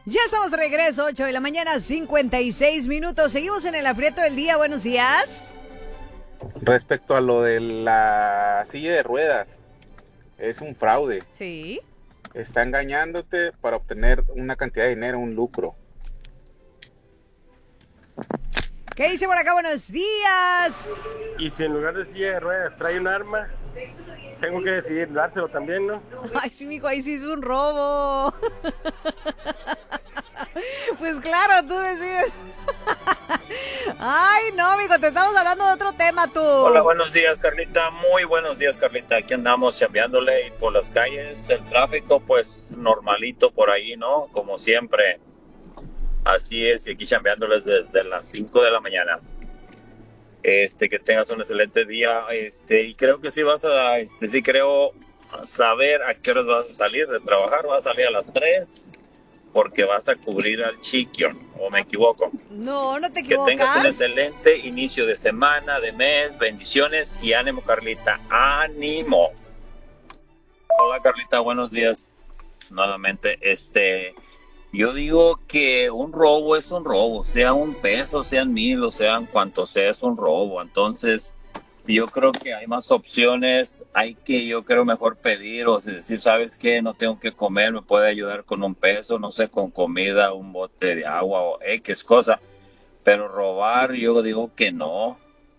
Ya estamos de regreso, 8 de la mañana, 56 minutos. Seguimos en el aprieto del día. Buenos días. Respecto a lo de la silla de ruedas, es un fraude. Sí. Está engañándote para obtener una cantidad de dinero, un lucro. ¿Qué dice por acá? Buenos días. Y si en lugar de silla de ruedas trae un arma, tengo que decidir dárselo también, ¿no? Ay, sí, mijo, ahí sí es un robo. Pues claro, tú decides. Ay, no, mijo, te estamos hablando de otro tema, tú. Hola, buenos días, Carlita. Muy buenos días, Carlita. Aquí andamos chambeándole y por las calles, el tráfico, pues normalito por ahí, ¿no? Como siempre. Así es, y aquí chambeándoles desde las 5 de la mañana. Que tengas un excelente día. Y creo que sí vas a, sí creo saber a qué horas vas a salir de trabajar. Vas a salir a las 3 porque vas a cubrir al chiquio, ¿o me equivoco? No, no te equivocas. Que tengas un excelente inicio de semana, de mes, bendiciones y ánimo, Carlita, ánimo. Hola, Carlita, buenos días. Nuevamente, yo digo que un robo es un robo, sea un peso, sean 1,000 o sean cuanto sea, es un robo. Entonces, yo creo que hay más opciones, yo creo mejor pedir o decir, ¿sabes qué? No tengo que comer, me puede ayudar con un peso, no sé, con comida, un bote de agua o X cosa. Pero robar, yo digo que no.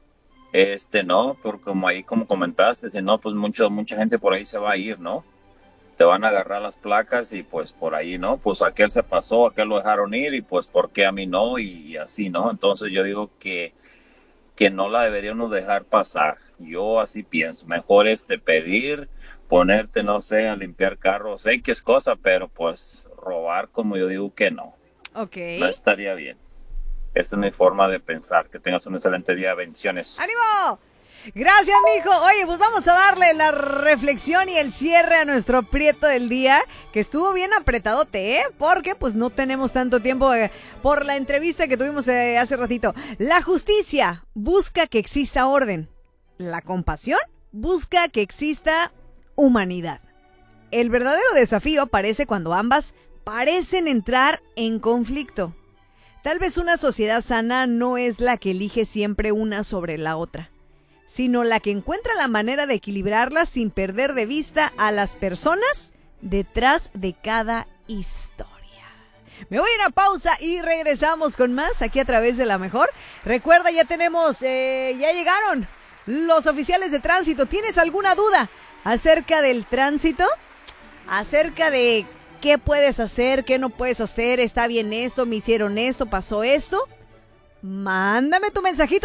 No, porque como comentaste, si no, pues mucha gente por ahí se va a ir, ¿no? Te van a agarrar las placas y pues por ahí, ¿no? Pues aquel se pasó, aquel lo dejaron ir y pues ¿por qué a mí no? Y así, ¿no? Entonces yo digo que no la deberíamos dejar pasar. Yo así pienso. Mejor pedir, ponerte, no sé, a limpiar carros, sé que es cosa, pero pues robar, como yo digo que no. Ok. No estaría bien. Esa es mi forma de pensar. Que tengas un excelente día. Bendiciones. ¡Ánimo! Gracias, mijo. Oye, pues vamos a darle la reflexión y el cierre a nuestro aprieto del día, que estuvo bien apretadote, ¿eh? Porque pues no tenemos tanto tiempo por la entrevista que tuvimos hace ratito. La justicia busca que exista orden. La compasión busca que exista humanidad. El verdadero desafío aparece cuando ambas parecen entrar en conflicto. Tal vez una sociedad sana no es la que elige siempre una sobre la otra, sino la que encuentra la manera de equilibrarlas sin perder de vista a las personas detrás de cada historia. Me voy a una pausa y regresamos con más aquí a través de La Mejor. Recuerda, ya tenemos, ya llegaron los oficiales de tránsito. ¿Tienes alguna duda acerca del tránsito? Acerca de qué puedes hacer, qué no puedes hacer, está bien esto, me hicieron esto, pasó esto. Mándame tu mensajito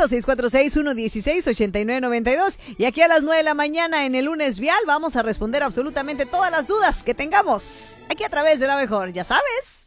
646-116-8992 y aquí a las 9 de la mañana en el Lunes Vial vamos a responder absolutamente todas las dudas que tengamos aquí a través de La Mejor, ya sabes.